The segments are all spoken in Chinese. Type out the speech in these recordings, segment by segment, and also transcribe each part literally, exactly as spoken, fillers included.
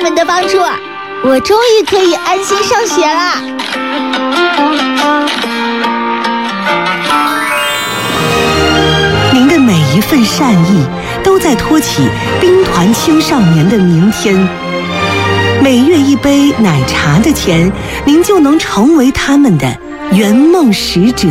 们的帮助，我终于可以安心上学了。 您的每一份善意都在托起兵团青少年的明天。每月一杯奶茶的钱，您就能成为他们的圆梦使者。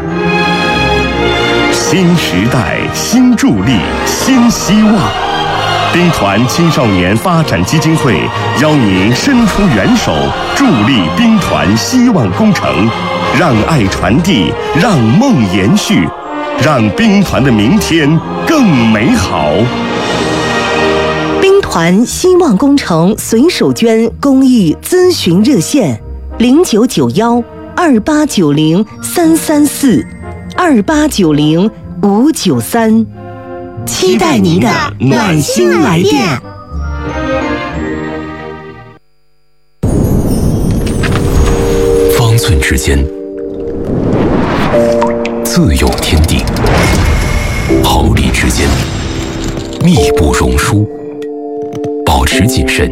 新时代，新助力，新希望。兵团青少年发展基金会邀您伸出援手，助力兵团希望工程，让爱传递，让梦延续，让兵团的明天更美好。 兵团希望工程随手捐公益咨询热线：零九九幺二八九零三三四二八九零五九三，期待您的暖心来电。 方寸之间，自有天地；毫厘之间，密不容疏。保持谨慎，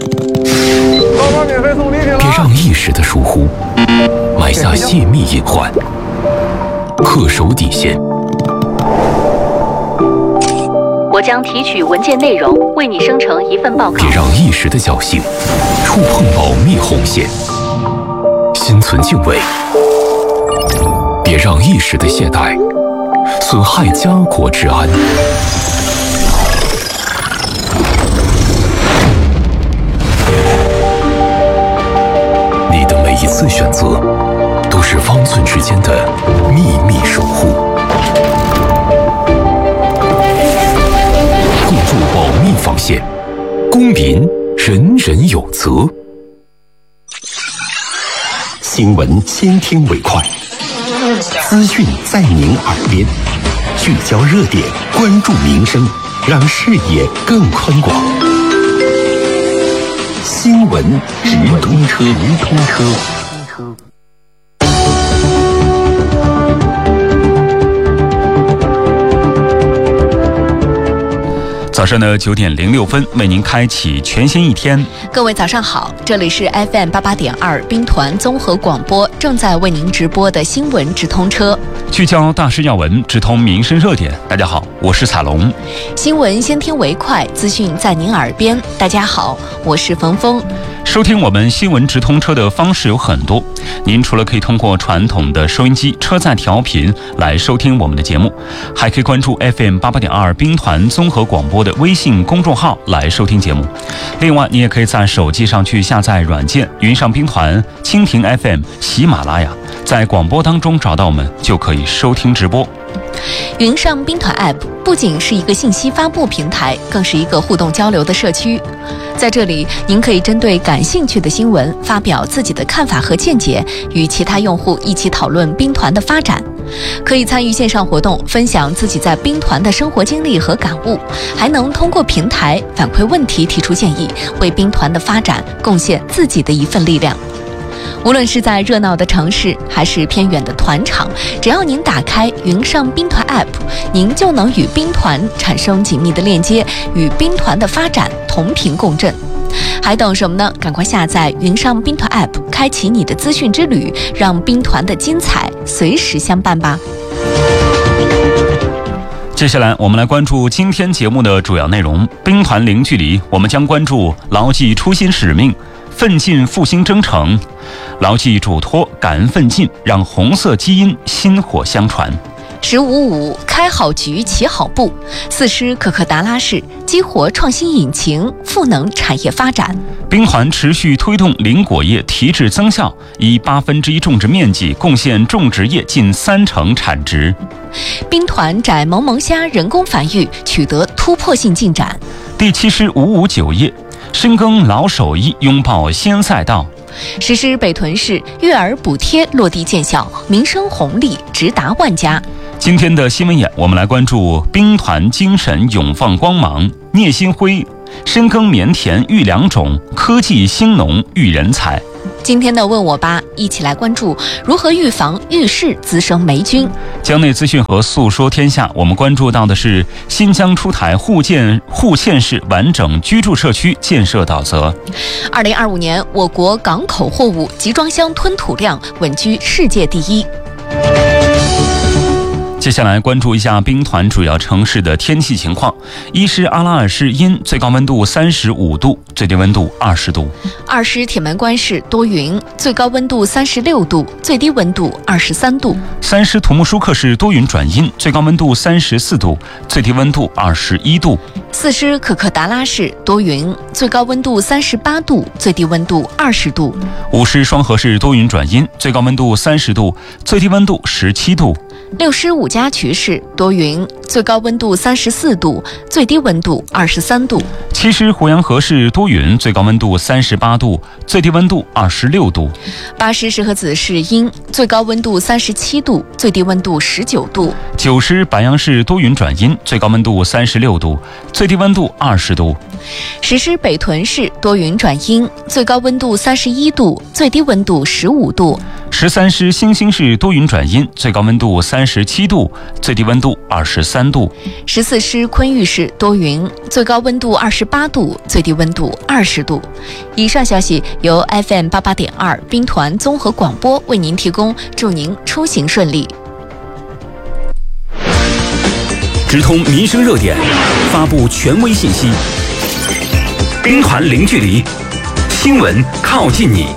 别让一时的疏忽埋下泄密隐患。恪守底线。 我将提取文件内容，为你生成一份报告。 别让一时的侥幸触碰保密红线。心存敬畏，别让一时的懈怠损害家国治安。你的每一次选择，都是方寸之间的秘密守护。共筑保密防线，公民人人有责。 新闻先听为快，资讯在您耳边，聚焦热点，关注民生，让视野更宽广。新闻直通车，直通车。 早上的九点零六分，为您开启全新一天。 各位早上好，这里是 F M 八八点二兵团综合广播，正在为您直播的新闻直通车， 聚焦大事要闻，直通民生热点。大家好，我是彩龙。 新闻先听为快，资讯在您耳边。大家好，我是冯峰。 收听我们新闻直通车的方式有很多，您除了可以通过传统的收音机车载调频来收听我们的节目，还可以关注 F M 八八点二兵团综合广播的微信公众号来收听节目。另外，你也可以在手机上去下载软件云上兵团、蜻蜓 F M、喜马拉雅，在广播当中找到我们，就可以收听直播。 云上兵团 App 不仅是一个信息发布平台，更是一个互动交流的社区。在这里，您可以针对感兴趣的新闻发表自己的看法和见解，与其他用户一起讨论兵团的发展。可以参与线上活动，分享自己在兵团的生活经历和感悟，还能通过平台反馈问题、提出建议，为兵团的发展贡献自己的一份力量。无论是在热闹的城市，还是偏远的团场，只要您打开云上兵团 App， 您就能与兵团产生紧密的链接，与兵团的发展同频共振。还等什么呢？赶快下载云上兵团 App， 开启你的资讯之旅，让兵团的精彩随时相伴吧。 接下来我们来关注今天节目的主要内容。兵团零距离，我们将关注牢记初心使命，奋进复兴征程，牢记嘱托，感恩奋进，让红色基因薪火相传。 十五五开好局，起好步。四师可可达拉市激活创新引擎，赋能产业发展。 兵团持续推动林果业提质增效，以八分之一种植面积贡献种植业近三成产值。 兵团窄萌萌虾人工繁育取得突破性进展。 第七师五五九业深耕老手艺，拥抱新赛道。 实施北屯市育儿补贴落地见效，民生红利直达万家。 今天的新闻眼，我们来关注兵团精神永放光芒，聂新辉深耕棉田育良种，科技兴农育人才。 今天的问我吧，一起来关注如何预防浴室滋生霉菌。 江内资讯和诉说天下，我们关注到的是新疆出台沪建沪堑市完整居住社区建设导则。 二零二五年，我国港口货物集装箱吞吐量稳居世界第一。 接下来关注一下兵团主要城市的天气情况。伊施阿拉尔市阴，最高温度三十五度，最低温度二十度。 二师铁门关市多云，最高温度三十六度，最低温度二十三度。 三师图木舒克市多云转阴，最高温度三十四度，最低温度二十一度。 四师可可达拉市多云，最高温度三十八度，最低温度二十度。 五师双河市多云转阴，最高温度三十度，最低温度十七度。 六师五家渠市多云，最高温度三十四度，最低温度二十三度。 七师胡杨河市多云，最高温度三十八度，最低温度二十六度。 八师石河子市阴，最高温度三十七度，最低温度十九度。 九师白杨市多云转阴，最高温度三十六度，最低温度二十度。 十师北屯市多云转阴，最高温度三十一度，最低温度十五度。 十三师兴兴市多云转阴，最高温度三十七度，最低温度二十三度。 十四师昆玉市多云，最高温度二十八度，最低温度二十度。以上消息由 F M 八八点二兵团综合广播为您提供，祝您出行顺利。 直通民生热点，发布权威信息，兵团零距离，新闻靠近你。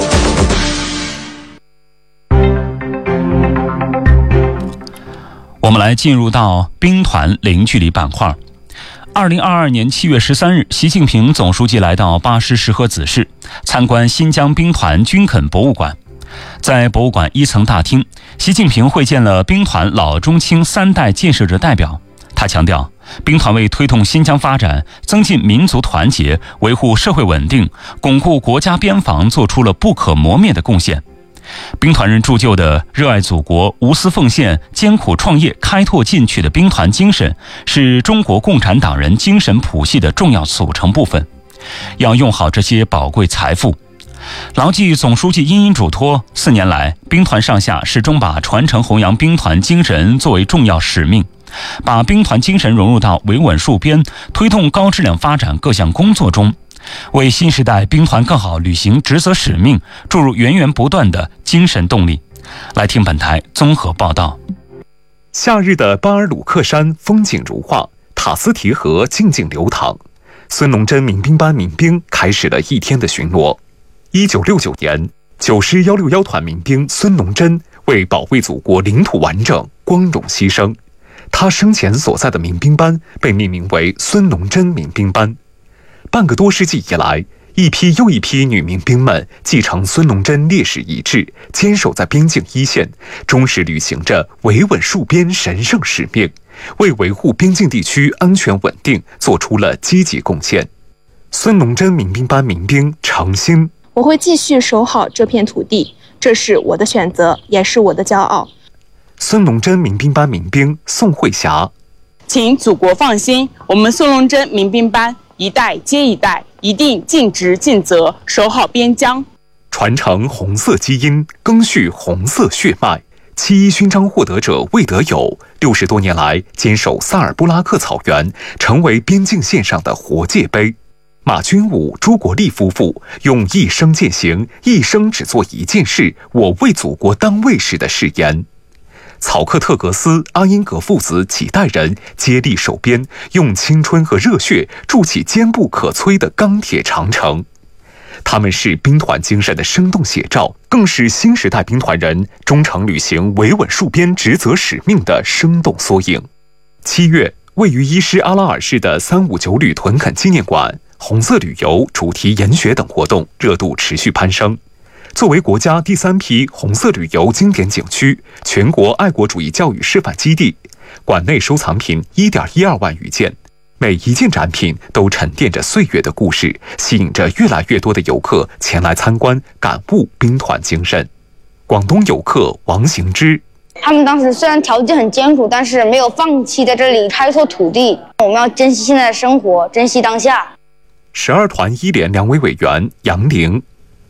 我们来进入到兵团零距离板块。二零二二年七月十三日，习近平总书记来到巴师石河子市参观新疆兵团军垦博物馆。在博物馆一层大厅，习近平会见了兵团老中青三代建设者代表。他强调，兵团为推动新疆发展、增进民族团结、维护社会稳定、巩固国家边防做出了不可磨灭的贡献。兵团人铸就的热爱祖国、无私奉献、艰苦创业、开拓进取的兵团精神，是中国共产党人精神谱系的重要组成部分。要用好这些宝贵财富，牢记总书记殷殷嘱托，四年来，兵团上下始终把传承弘扬兵团精神作为重要使命，把兵团精神融入到维稳戍边、推动高质量发展各项工作中，为新时代兵团更好履行职责使命注入源源不断的精神动力。来听本台综合报道。 夏日的巴尔鲁克山风景如画，塔斯提河静静流淌。孙龙珍民兵班民兵开始了一天的巡逻。一九六九年，九师幺六幺团民兵孙龙珍为保卫祖国领土完整光荣牺牲，他生前所在的民兵班被命名为孙龙珍民兵班。半个多世纪以来，一批又一批女民兵们继承孙龙珍烈士遗志，坚守在边境一线，忠实履行着维稳戍边神圣使命，为维护边境地区安全稳定做出了积极贡献。孙龙珍民兵班民兵程鑫： 我会继续守好这片土地，这是我的选择，也是我的骄傲。 孙龙珍民兵班民兵宋慧霞： 请祖国放心，我们孙龙珍民兵班一代接一代，一定尽职尽责，守好边疆， 传承红色基因，赓续红色血脉。七一勋章获得者魏德友，六十多年来坚守萨尔布拉克草原，成为边境线上的活界碑。马君武、朱国立夫妇用一生践行，一生只做一件事，我为祖国当卫士的誓言。曹克特格斯、阿因格父子几代人接力守边，用青春和热血筑起坚不可摧的钢铁长城。他们是兵团精神的生动写照，更是新时代兵团人忠诚履行维稳戍边职责使命的生动缩影。七月，位于伊施阿拉尔市的三五九旅屯垦纪念馆、红色旅游、主题研学等活动热度持续攀升。作为国家第三批红色旅游经典景区、全国爱国主义教育示范基地，馆内收藏品 一点一二万余件，每一件展品都沉淀着岁月的故事，吸引着越来越多的游客前来参观，感悟兵团精神。广东游客王行之： 他们当时虽然条件很艰苦，但是没有放弃在这里开拓土地。我们要珍惜现在的生活，珍惜当下。 十二团一连两委委员杨玲：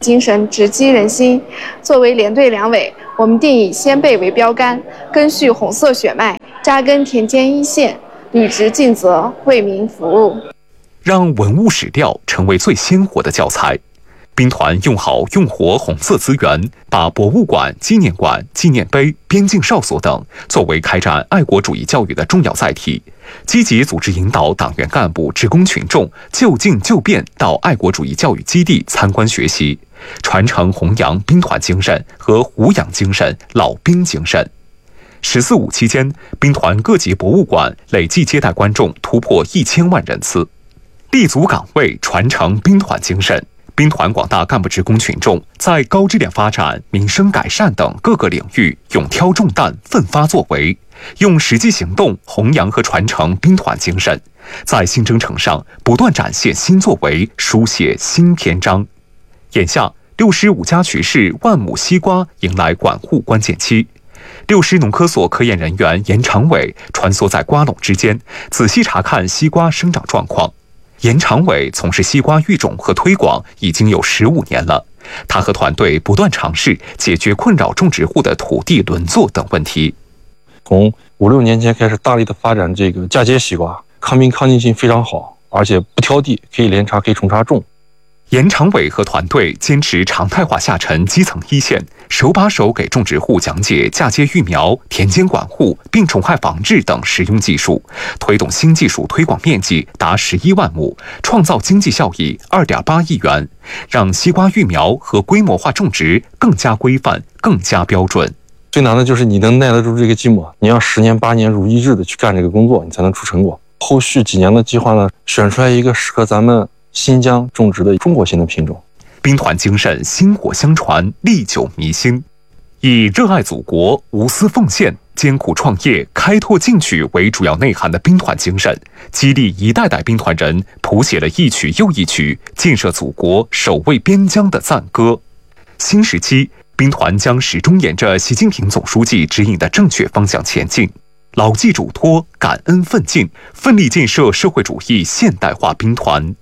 精神直击人心。作为连队两委，我们定以先辈为标杆，根续红色血脉，扎根田间一线，履职尽责，为民服务， 让文物史料成为最鲜活的教材。兵团用好用活红色资源，把博物馆、纪念馆、纪念碑、边境哨所等作为开展爱国主义教育的重要载体，积极组织引导党员干部、职工群众就近就便到爱国主义教育基地参观学习，传承弘扬兵团精神和胡养精神、老兵精神。十四五期间，兵团各级博物馆累计接待观众突破一千万人次，立足岗位，传承兵团精神。兵团广大干部职工群众在高质量发展、民生改善等各个领域勇挑重担、奋发作为，用实际行动弘扬和传承兵团精神，在新征程上不断展现新作为，书写新篇章。眼下，六师五家渠市万亩西瓜迎来管护关键期，六师农科所科研人员严长伟穿梭在瓜垄之间，仔细查看西瓜生长状况。严长伟从事西瓜育种和推广已经有十五年了，他和团队不断尝试解决困扰种植户的土地轮作等问题。 从五六年前开始大力的发展这个嫁接西瓜，抗病抗菌性非常好，而且不挑地，可以连插可以重插种。 严长伟和团队坚持常态化下沉基层一线，手把手给种植户讲解嫁接育苗、田间管护、病虫害防治等实用技术，推动新技术推广面积达十一万亩，创造经济效益二点八亿元，让西瓜育苗和规模化种植更加规范、更加标准。 最难的就是你能耐得住这个寂寞，你要十年八年如一日的去干这个工作，你才能出成果。后续几年的计划呢，选出来一个适合咱们新疆种植的中国型的品种。 兵团精神薪火相传，历久弥新，以热爱祖国、无私奉献、艰苦创业、开拓进取为主要内涵的兵团精神，激励一代代兵团人谱写了一曲又一曲建设祖国、守卫边疆的赞歌。新时期，兵团将始终沿着习近平总书记指引的正确方向前进，牢记嘱托，感恩奋进，奋力建设社会主义现代化兵团。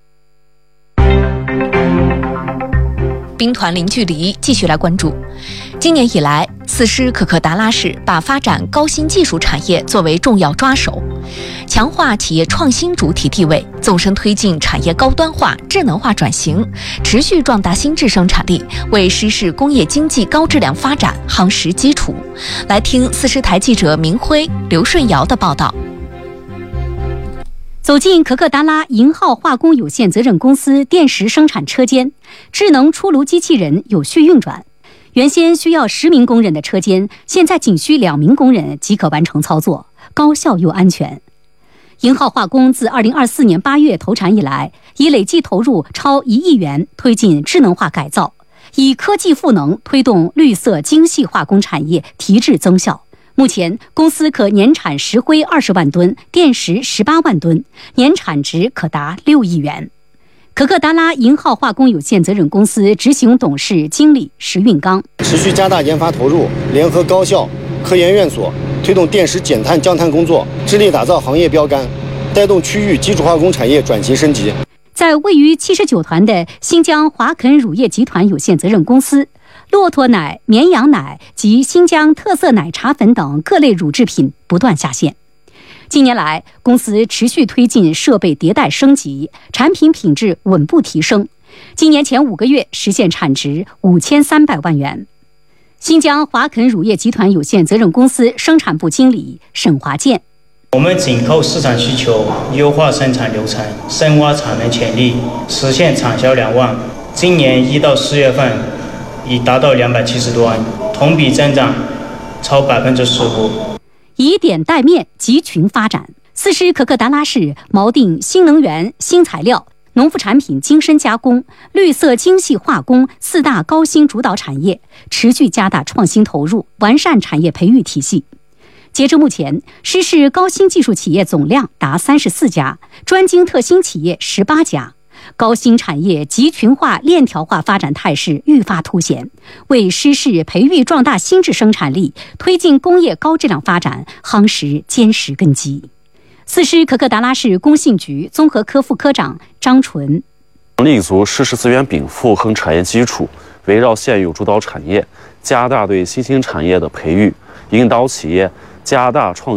兵团零距离继续来关注。今年以来，四师可可达拉市把发展高新技术产业作为重要抓手，强化企业创新主体地位，纵深推进产业高端化、智能化转型，持续壮大新质生产力，为师市工业经济高质量发展夯实基础。来听四师台记者明辉、刘顺尧的报道。 走进可可达拉银浩化工有限责任公司电石生产车间，智能出炉机器人有序运转。原先需要十名工人的车间，现在仅需两名工人即可完成操作，高效又安全。银浩化工自二零二四年八月投产以来，已累计投入超一亿元，推进智能化改造，以科技赋能推动绿色精细化工产业提质增效。目前，公司可年产石灰二十万吨，电石十八万吨，年产值可达六亿元。可可达拉银浩化工有限责任公司执行董事经理石运刚： 持续加大研发投入，联合高校、科研院所，推动电石减碳降碳工作，致力打造行业标杆，带动区域基础化工产业转型升级。 在位于七十九团的新疆华肯乳业集团有限责任公司，骆驼奶、绵羊奶及新疆特色奶茶粉等各类乳制品不断下线。近年来，公司持续推进设备迭代升级，产品品质稳步提升。今年前五个月实现产值五千三百万元。新疆华肯乳业集团有限责任公司生产部经理沈华健： 我们紧扣市场需求，优化生产流程，深挖产能潜力，实现产销两万。今年一到四月份已达到两百七十多万，同比增长超百分之十五。 以点带面，集群发展。四师可可达拉市锚定新能源、新材料、农副产品精深加工、绿色精细化工四大高新主导产业，持续加大创新投入，完善产业培育体系。截至目前，师市高新技术企业总量达三十四家，专精特新企业十八家。高新产业集群化、链条化发展态势愈发凸显，为师市培育壮大新质生产力、推进工业高质量发展夯实坚实根基。四师可可达拉市工信局综合科副科长张纯： 立足适时资源禀赋和产业基础，围绕现有主导产业，加大对新兴产业的培育，引导企业加大创